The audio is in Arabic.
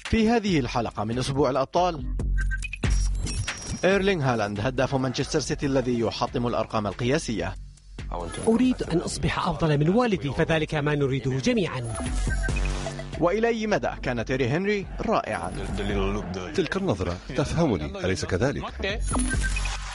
في هذه الحلقة من أسبوع الأبطال، إيرلينغ هالاند هداف مانشستر سيتي الذي يحطم الأرقام القياسية. أريد أن أصبح أفضل من والدي، فذلك ما نريده جميعا. وإلى أي مدى كان تيري هنري رائعا؟ تلك النظرة تفهمني، أليس كذلك؟